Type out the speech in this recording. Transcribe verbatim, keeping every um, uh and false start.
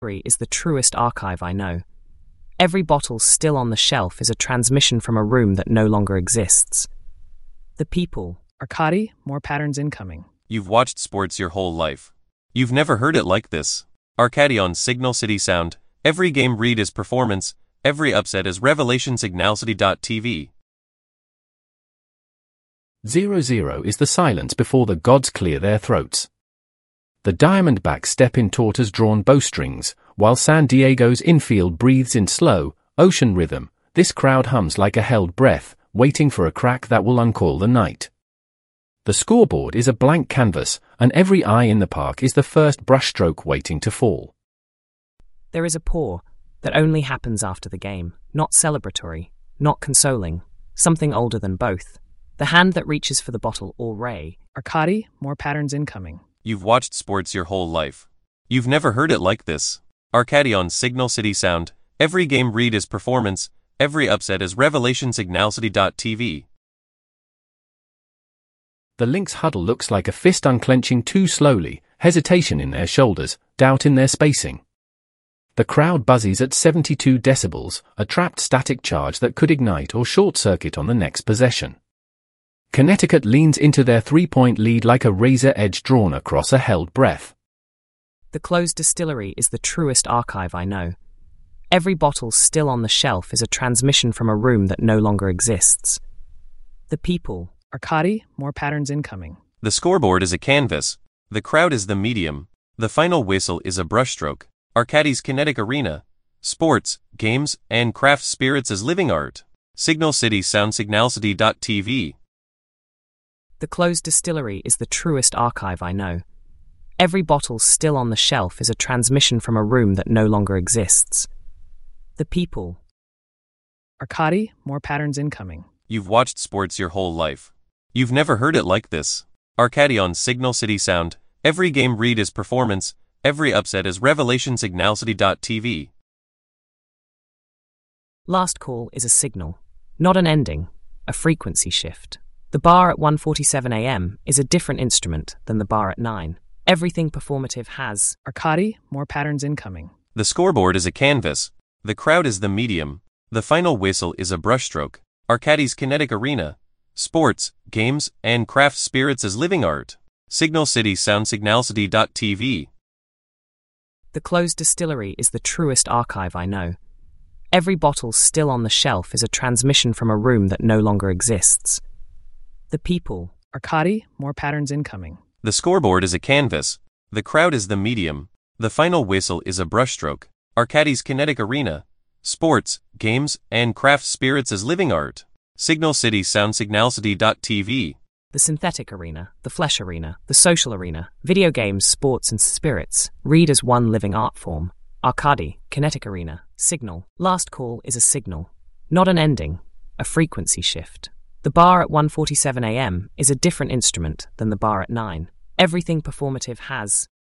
Is the truest archive I know. Every bottle still on the shelf is a transmission from a room that no longer exists. The people. Arcadi, more patterns incoming. You've watched sports your whole life. You've never heard it like this. Arcadi on Signal City Sound. Every game read is performance, every upset is revelation. Signal City dot T V. Zero zero is the silence before the gods clear their throats. The Diamondbacks step in taut as drawn bowstrings, while San Diego's infield breathes in slow, ocean rhythm. This crowd hums like a held breath, waiting for a crack that will uncall the night. The scoreboard is a blank canvas, and every eye in the park is the first brushstroke waiting to fall. There is a pour that only happens after the game, not celebratory, not consoling, something older than both. The hand that reaches for the bottle or ray. Arcadi, more patterns incoming. You've watched sports your whole life. You've never heard it like this. Arcadi on Signal City Sound. Every game read is performance, every upset is revelation. Signal City dot T V. The Lynx huddle looks like a fist unclenching too slowly, hesitation in their shoulders, doubt in their spacing. The crowd buzzes at seventy-two decibels, a trapped static charge that could ignite or short-circuit on the next possession. Connecticut leans into their three-point lead like a razor edge drawn across a held breath. The closed distillery is the truest archive I know. Every bottle still on the shelf is a transmission from a room that no longer exists. The people. Arcadi, more patterns incoming. The scoreboard is a canvas. The crowd is the medium. The final whistle is a brushstroke. Arcadi's kinetic arena. Sports, games, and craft spirits as living art. Signal City Sound. Signal City dot T V. The closed distillery is the truest archive I know. Every bottle still on the shelf is a transmission from a room that no longer exists. The people. Arcadi, more patterns incoming. You've watched sports your whole life. You've never heard it like this. Arcadi on Signal City Sound. Every game read is performance, every upset is revelation. Signal City dot T V. Last call is a signal, not an ending, a frequency shift. The bar at one forty-seven a m is a different instrument than the bar at nine. Everything performative has. Arcadi, more patterns incoming. The scoreboard is a canvas. The crowd is the medium. The final whistle is a brushstroke. Arcadi's kinetic arena. Sports, games, and craft spirits as living art. Signal City Sound. Signal City dot T V. The closed distillery is the truest archive I know. Every bottle still on the shelf is a transmission from a room that no longer exists. The people. Arcadi, more patterns incoming. The scoreboard is a canvas. The crowd is the medium. The final whistle is a brushstroke. Arcadi's kinetic arena. Sports, games, and craft spirits as living art. Signal City Sound. Signal City dot T V. The synthetic arena, the flesh arena, the social arena, video games, sports, and spirits, read as one living art form. Arcadi, kinetic arena, signal. Last call is a signal, not an ending, a frequency shift. The bar at one forty-seven a m is a different instrument than the bar at nine. Everything performative has.